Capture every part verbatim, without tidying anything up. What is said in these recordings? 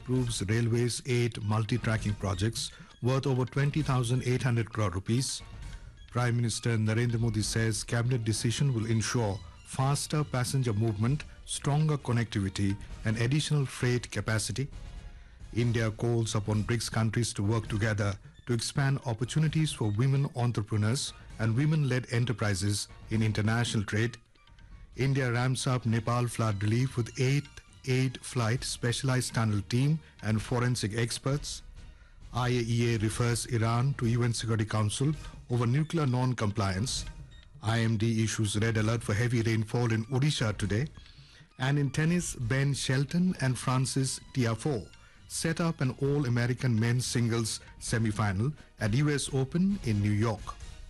approves Railway's eight multi-tracking projects worth over twenty thousand eight hundred crore rupees. Prime Minister Narendra Modi says cabinet decision will ensure faster passenger movement, stronger connectivity and additional freight capacity. India calls upon BRICS countries to work together to expand opportunities for women entrepreneurs and women-led enterprises in international trade. India ramps up Nepal flood relief with eight aid flight specialized tunnel team and forensic experts. I A E A refers Iran to U N Security Council over nuclear non-compliance. I M D issues red alert for heavy rainfall in Odisha today. And in tennis, Ben Shelton and Francis Tiafoe set up an All-American men's singles semi-final at U S Open in New York.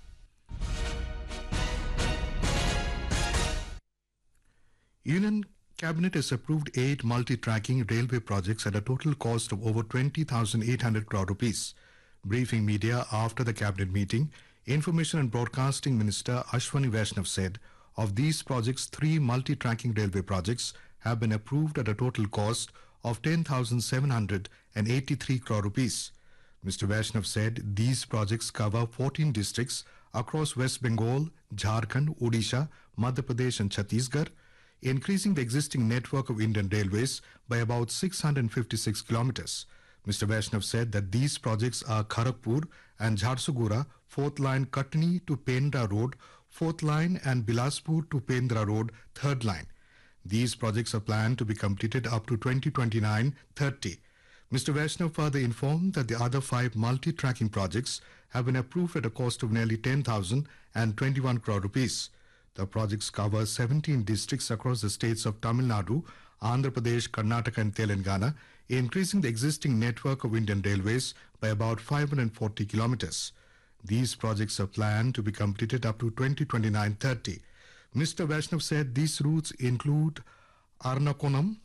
Union Cabinet has approved eight multi-tracking railway projects at a total cost of over twenty thousand eight hundred crore rupees. Briefing media after the cabinet meeting, Information and Broadcasting Minister Ashwani Vaishnav said of these projects, three multi-tracking railway projects have been approved at a total cost of ten thousand seven hundred eighty-three crore rupees. Mister Vaishnav said these projects cover fourteen districts across West Bengal, Jharkhand, Odisha, Madhya Pradesh and Chhattisgarh, increasing the existing network of Indian Railways by about six hundred fifty-six kilometers. Mister Vaishnav said that these projects are Kharagpur and Jharsuguda, fourth line Katni to Pendra Road, fourth line and Bilaspur to Pendra Road, third line. These projects are planned to be completed up to twenty twenty-nine thirty. Mister Vaishnav further informed that the other five multi-tracking projects have been approved at a cost of nearly ten thousand twenty-one crore rupees. The projects cover seventeen districts across the states of Tamil Nadu, Andhra Pradesh, Karnataka and Telangana, increasing the existing network of Indian Railways by about five hundred forty kilometers. These projects are planned to be completed up to twenty twenty-nine thirty. Mister Vaishnav said these routes include Arnakonam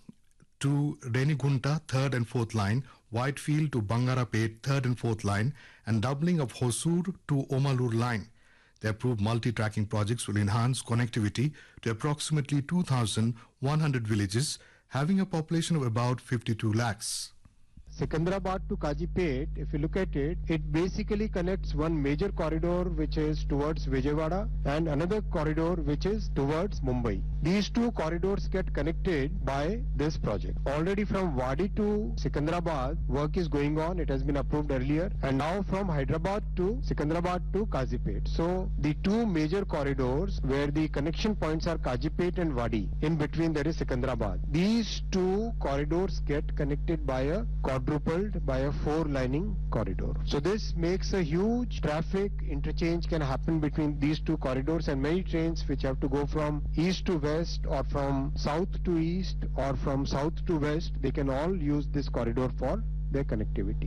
to Renigunta, third and fourth line, Whitefield to Bangarapet, third and fourth line, and doubling of Hosur to Omalur line. The approved multi-tracking projects will enhance connectivity to approximately two thousand one hundred villages having a population of about fifty-two lakhs. Secunderabad to Kazipet, if you look at it, it basically connects one major corridor which is towards Vijayawada and another corridor which is towards Mumbai. These two corridors get connected by this project. Already from Wadi to Secunderabad, work is going on. It has been approved earlier. And now from Hyderabad to Secunderabad to Kazipet. So the two major corridors where the connection points are Kazipet and Wadi. In between there is Secunderabad. These two corridors get connected by a quadrupled by a four-lining corridor. So this makes a huge traffic interchange can happen between these two corridors, and many trains which have to go from east to west or from south to east or from south to west, they can all use this corridor for their connectivity.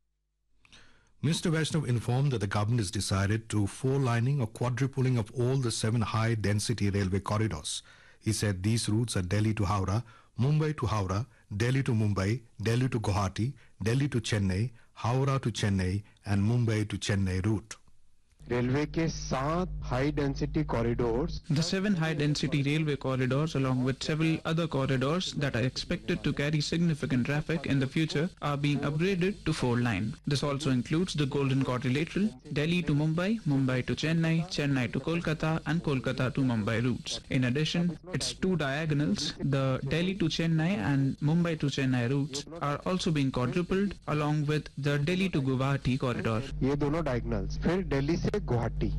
Mister Vaishnav informed that the government has decided to four-lining or quadrupling of all the seven high-density railway corridors. He said these routes are Delhi to Howrah, Mumbai to Howrah, Delhi to Mumbai, Delhi to Guwahati, Delhi to Chennai, Howrah to Chennai and Mumbai to Chennai route. Railway के सात high density corridors. The seven high density railway corridors along with several other corridors that are expected to carry significant traffic in the future are being upgraded to four line. This also includes the Golden Quadrilateral, Delhi to Mumbai, Mumbai to Chennai, Chennai to Kolkata and Kolkata to Mumbai routes. In addition, its two diagonals, the Delhi to Chennai and Mumbai to Chennai routes are also being quadrupled along with the Delhi to Guwahati corridor. ये दोनों diagonals. फिर दिल्ली से Guwahati.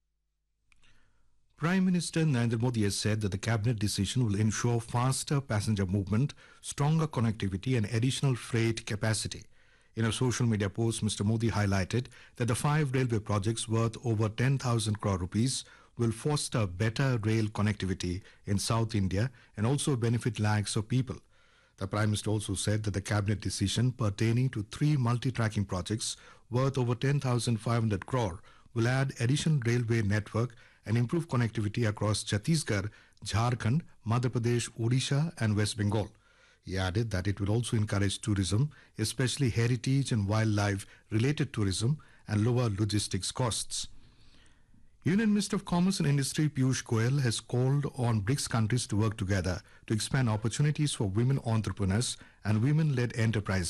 Prime Minister Narendra Modi has said that the cabinet decision will ensure faster passenger movement, stronger connectivity and additional freight capacity. In a social media post, Mister Modi highlighted that the five railway projects worth over ten thousand crore rupees will foster better rail connectivity in South India and also benefit lakhs of people. The Prime Minister also said that the cabinet decision pertaining to three multi-tracking projects worth over ten thousand five hundred crore will add additional railway network and improve connectivity across Chhattisgarh, Jharkhand, Madhya Pradesh, Odisha and West Bengal. He added that it will also encourage tourism, especially heritage and wildlife related tourism and lower logistics costs. Union Minister of Commerce and Industry Piyush Goyal has called on BRICS countries to work together to expand opportunities for women entrepreneurs and women-led enterprises.